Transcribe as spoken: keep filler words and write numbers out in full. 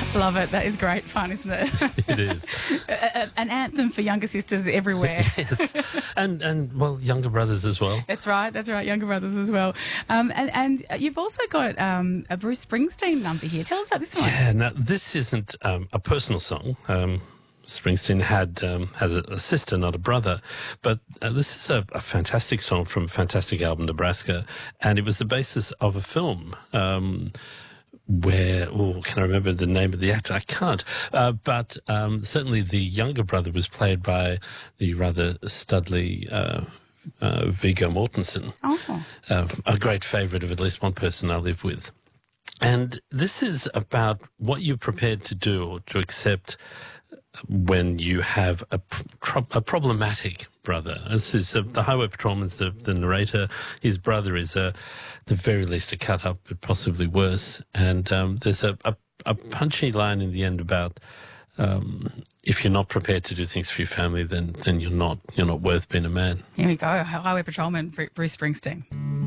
Love it. That is great fun, isn't it? It is. a, a, an anthem for younger sisters everywhere. Yes. And, and, well, younger brothers as well. That's right. That's right. Younger brothers as well. Um, and, and you've also got um, a Bruce Springsteen number here. Tell us about this one. Yeah, now, this isn't um, a personal song. Um, Springsteen had um, had a, a sister, not a brother, but uh, this is a, a fantastic song from a fantastic album, Nebraska, and it was the basis of a film um, where, oh, can I remember the name of the actor? I can't, uh, but um, certainly the younger brother was played by the rather studly uh, uh, Viggo Mortensen, Oh. uh, a great favourite of at least one person I live with. And this is about what you're prepared to do or to accept when you have a, pro- a problematic brother. This is uh, the highway patrolman's the, the narrator. His brother is, uh, the very least, a cut up, but possibly worse. And um, there's a, a, a punchy line in the end about um, if you're not prepared to do things for your family, then then you're not you're not worth being a man. Here we go. Highway Patrolman, Bruce Springsteen.